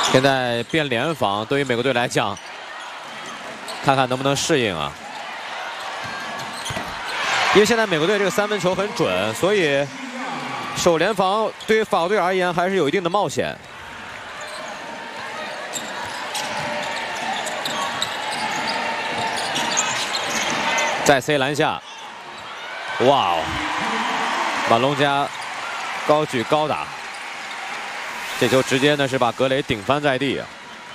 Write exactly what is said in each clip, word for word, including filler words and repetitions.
现在变联防，对于美国队来讲，看看能不能适应啊。因为现在美国队这个三分球很准，所以守联防对于法国队而言还是有一定的冒险。再 C 篮下，哇哦！马龙加高举高打。 这球直接呢是把格雷顶翻在地啊！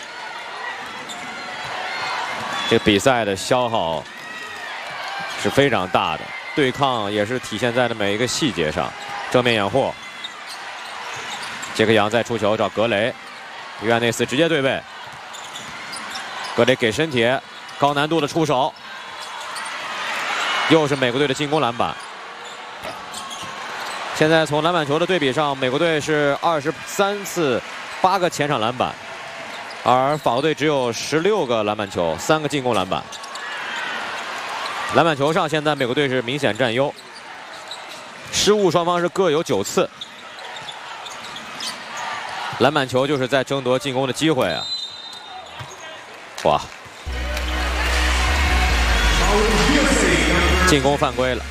这个比赛的消耗是非常大的，对抗也是体现在的每一个细节上。正面掩护，杰克杨再出球找格雷，约翰内斯直接对位，格雷给身体，高难度的出手，又是美国队的进攻篮板。 现在从篮板球的对比上，美国队是二十三次，八个前场篮板，而法国队只有十六个篮板球，三个进攻篮板。篮板球上，现在美国队是明显占优，失误双方是各有九次。篮板球就是在争夺进攻的机会啊！哇，进攻犯规了。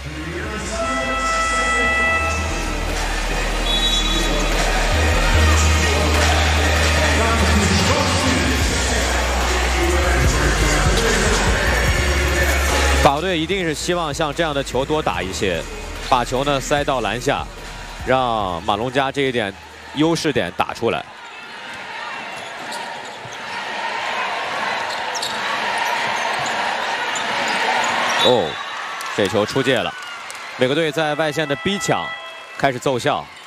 法国队一定是希望像这样的球多打一些，把球呢塞到篮下，让马龙加这一点优势点打出来。哦，这球出界了，美国队在外线的逼抢开始奏效。